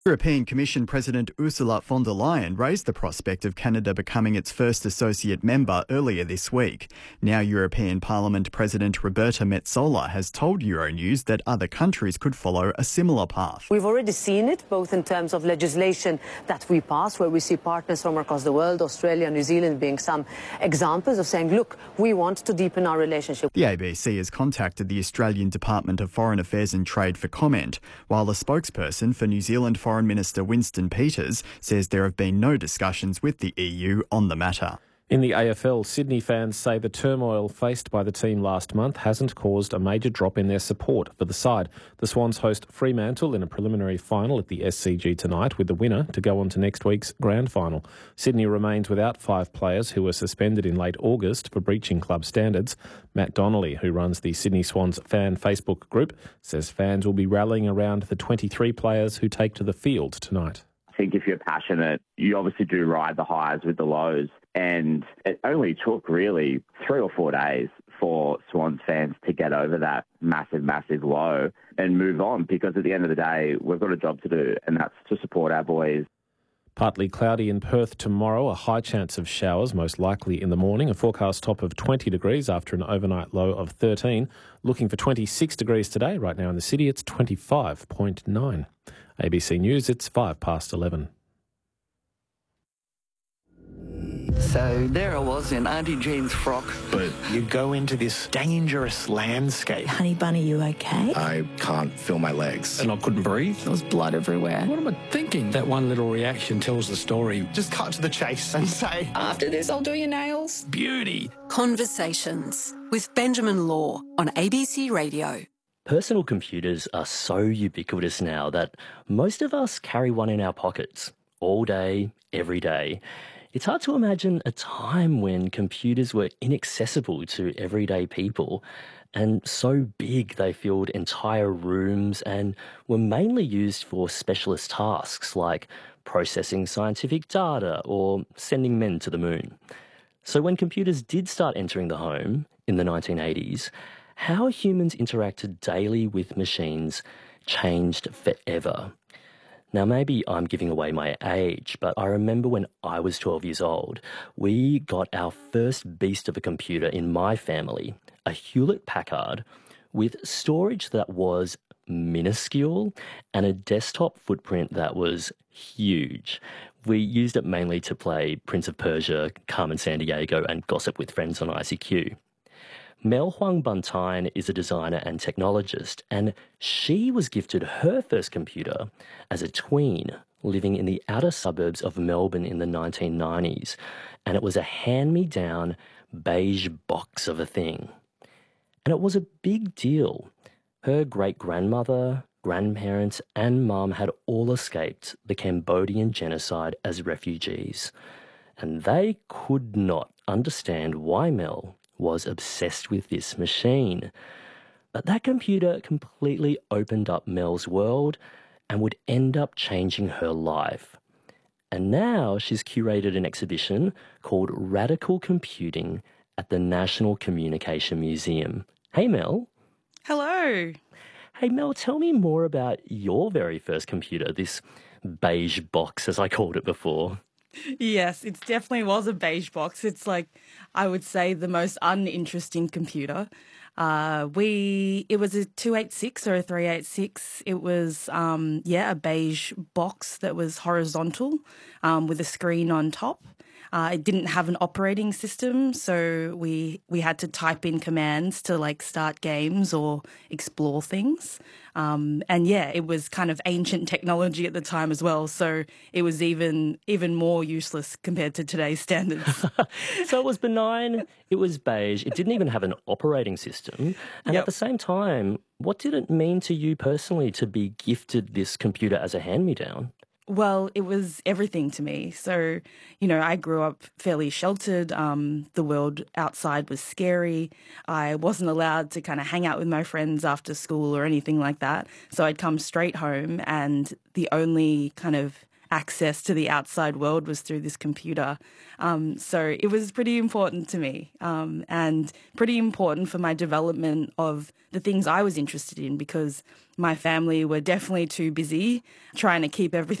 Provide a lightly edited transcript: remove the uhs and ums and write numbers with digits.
European Commission President Ursula von der Leyen raised the prospect of Canada becoming its first associate member earlier this week. Now European Parliament President Roberta Metsola has told Euronews that other countries could follow a similar path. We've already seen it, both in terms of legislation that we pass, where we see partners from across the world, Australia, New Zealand being some examples of saying, look, we want to deepen our relationship. The ABC has contacted the Australian Department of Foreign Affairs and Trade for comment, while a spokesperson for New Zealand Foreign Minister Winston Peters says there have been no discussions with the EU on the matter. In the AFL, Sydney fans say the turmoil faced by the team last month hasn't caused a major drop in their support for the side. The Swans host Fremantle in a preliminary final at the SCG tonight, with the winner to go on to next week's grand final. Sydney remains without 5 players who were suspended in late August for breaching club standards. Matt Donnelly, who runs the Sydney Swans fan Facebook group, says fans will be rallying around the 23 players who take to the field tonight. I think if you're passionate, you obviously do ride the highs with the lows. And it only took really 3 or 4 days for Swans fans to get over that massive, massive low and move on, because at the end of the day, we've got a job to do, and that's to support our boys. Partly cloudy in Perth tomorrow, a high chance of showers, most likely in the morning. A forecast top of 20 degrees after an overnight low of 13. Looking for 26 degrees today. Right now in the city, it's 25.9. ABC News, it's 11:05. So there I was in Auntie Jean's frock. But you go into this dangerous landscape. Honey Bunny, you okay? I can't feel my legs. And I couldn't breathe. There was blood everywhere. What am I thinking? That one little reaction tells the story. Just cut to the chase and say, After this, I'll do your nails. Beauty. Conversations with Benjamin Law on ABC Radio. Personal computers are so ubiquitous now that most of us carry one in our pockets all day, every day. It's hard to imagine a time when computers were inaccessible to everyday people and so big they filled entire rooms and were mainly used for specialist tasks like processing scientific data or sending men to the moon. So when computers did start entering the home in the 1980s, how humans interacted daily with machines changed forever. Now, maybe I'm giving away my age, but I remember when I was 12 years old, we got our first beast of a computer in my family, a Hewlett-Packard, with storage that was minuscule and a desktop footprint that was huge. We used it mainly to play Prince of Persia, Carmen Sandiego, and gossip with friends on ICQ. Mel Huang Buntine is a designer and technologist, and she was gifted her first computer as a tween living in the outer suburbs of Melbourne in the 1990s, and it was a hand-me-down beige box of a thing. And it was a big deal. Her great-grandmother, grandparents and mum had all escaped the Cambodian genocide as refugees, and they could not understand why Mel was obsessed with this machine. But that computer completely opened up Mel's world and would end up changing her life. And now she's curated an exhibition called Radical Computing at the National Communication Museum. Hey, Mel. Hello. Hey, Mel, tell me more about your very first computer, this beige box, as I called it before. Yes, it definitely was a beige box. It's like, I would say, the most uninteresting computer. It was a 286 or a 386. It was, a beige box that was horizontal with a screen on top. It didn't have an operating system, so we had to type in commands to like start games or explore things. It was kind of ancient technology at the time as well, so it was even more useless compared to today's standards. So it was benign, it was beige, it didn't even have an operating system. And At the same time, what did it mean to you personally to be gifted this computer as a hand-me-down? Well, it was everything to me. So, I grew up fairly sheltered. The world outside was scary. I wasn't allowed to kind of hang out with my friends after school or anything like that. So I'd come straight home, and the only kind of access to the outside world was through this computer. So it was pretty important to me and pretty important for my development of the things I was interested in, because my family were definitely too busy trying to keep everything